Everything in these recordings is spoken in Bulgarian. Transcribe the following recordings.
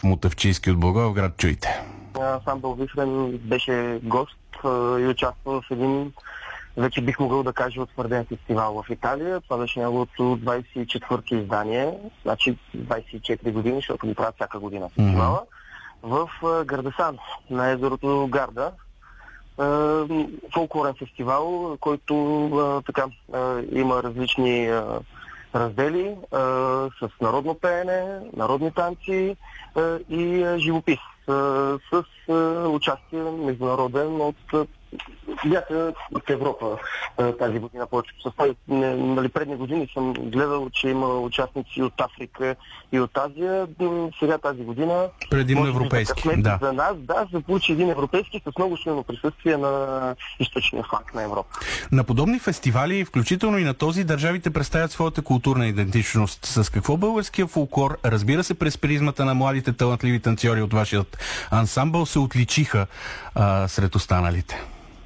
Мутафчийски от Благоевград. Чуйте. Ансамбъл Вихрен беше гост и участва в един, вече бих могъл да кажа, утвърден фестивал в Италия. Това беше неговото 24-то издание, значи 24 години, защото го правят всяка година фестивала, в Гардесан, на езерото Гарда. Фолклорен фестивал, който има различни раздели с народно пеене, народни танци и живопис с участие международен от бяха от Европа тази година повечето състави. Предни години съм гледал, че има участници от Африка и от Азия. Сега тази година... Предимно европейски, да. За нас, да, получи един европейски с много силно присъствие на източния фланг на Европа. На подобни фестивали, включително и на този, държавите представят своята културна идентичност. С какво българския фолклор, разбира се през призмата на младите талантливи танцори от вашия ансамбъл, се отличиха сред останалите?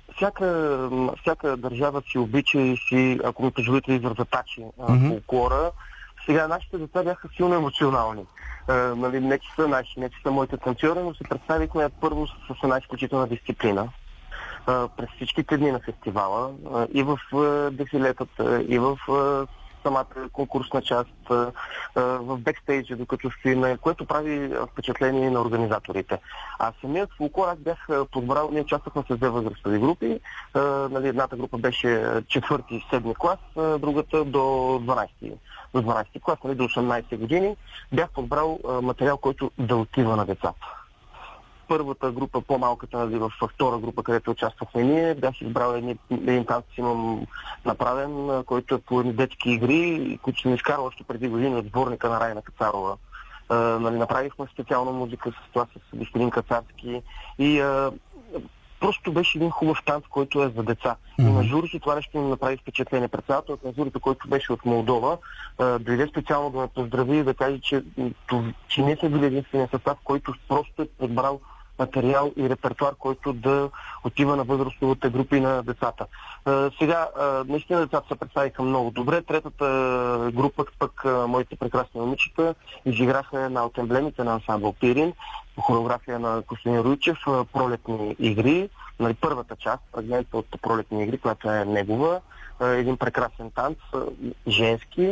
Всяка държава си обича и си, ако ми позволите, изразатачи фолклора. Сега нашите деца бяха силно емоционални. Не че са наши, не че са моите танцори, но се представихме първо с една изключителна дисциплина. През всичките дни на фестивала, и в дефилетата, и в самата конкурсна част, в бекстейджа, докато стоим, което прави впечатление на организаторите. А самият фолклор аз бях подбрал, ние участвахме с две възрастови групи. Едната група беше 4-ти и 7-ми клас, другата до 12-ти клас, до 18 години. Бях подбрал материал, който да отива на децата. Първата група, по-малката, във втора група, където участвахме ние, бях избрал един танц, имам направен, който е по детски игри, които съм изкарал още преди години от сборника на Райна Кацарова. Направихме специална музика с това, с господин Кацарски и просто беше един хубав танц, който е за деца. И на журито това нещо ми направи впечатление. Председателът на журито, който беше от Молдова, дойде специално да ме поздрави и да каже, че не са били единствения състав, който просто е подбрал материал и репертуар, който да отива на възрастовите групи на децата. Сега, наистина децата се представиха много добре. Третата група, пък моите прекрасни момичета, изиграха една от емблемите на ансамбъл Пирин, по хореография на Костадин Руйчев, пролетни игри. Първата част, фрагмента от пролетни игри, която е негова, един прекрасен танц, женски,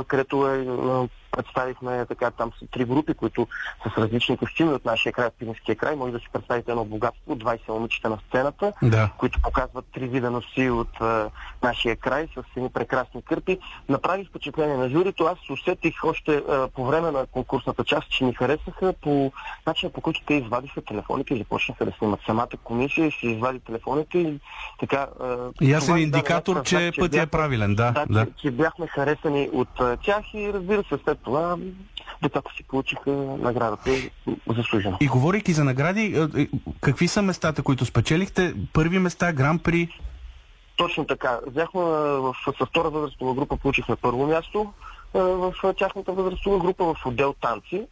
където представихме там са 3 групи, които са с различни костюми от нашия край, от Пиринския край. Може да си представите едно богатство, 20 момичета на сцената, които показват 3 вида носи от нашия край с едни прекрасни кърпи. Направи впечатление на журито. Аз усетих още по време на конкурсната част, че ни харесаха по начина, по който те извадиха телефоните и започнаха да снимат. Самата комисия си извади телефоните и така... Ясен индикатор, че пътят е правилен, да. Че бяхме харесани от тях и разбира се, след това децата си получиха наградата заслужено. И говорейки за награди, какви са местата, които спечелихте? Първи места, гран-при? Точно така. Взехме с втора възрастова група, получихме първо място в тяхната възрастова група в отдел танци.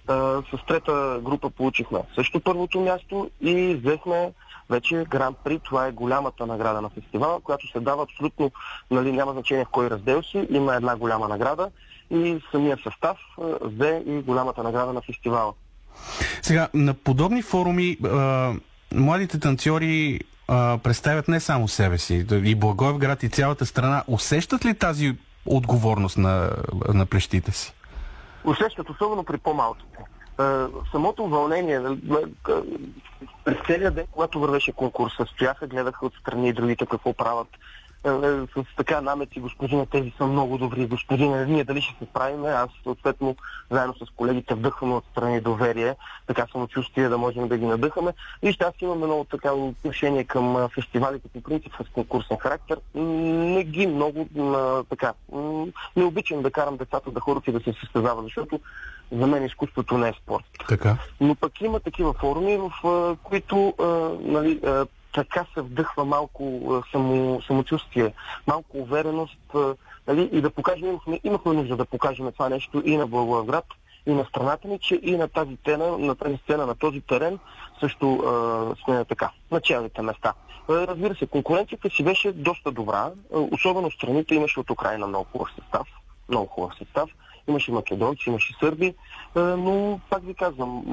С трета група получихме също първото място и взехме вече гран-при. Това е голямата награда на фестивала, която се дава абсолютно, няма значение в кой раздел си, има една голяма награда и самия състав взе и голямата награда на фестивала. Сега, на подобни форуми младите танцори представят не само себе си, и Благоевград, и цялата страна. Усещат ли тази отговорност на плещите си? Усещат, особено при по-малките. Самото вълнение, през целия ден, когато вървеше конкурса, стояха, гледаха отстрани и другите какво правят. С така намеци, господина, тези са много добри, господина, ние дали ще се справим, аз съответно заедно с колегите вдъхваме отстрани доверие, така самочувствие да можем да ги надъхаме. Вижте, аз имам много така отношение към фестивалите по принцип с конкурсен характер. Не ги много не обичам да карам децата да ходят и да се състезават, защото за мен изкуството не е спорт. Така. Но пък има такива форуми, в които така се вдъхва малко самочувствие, малко увереност, и да покажем, имахме нужда да покажем това нещо и на Благоевград, и на страната ни, че и на тази сцена, на този терен също сме на челните места. Разбира се, конкуренцията си беше доста добра, особено в страните имаше от Украйна много хубав състав, имаше македонци, имаше сърби, но пак ви казвам,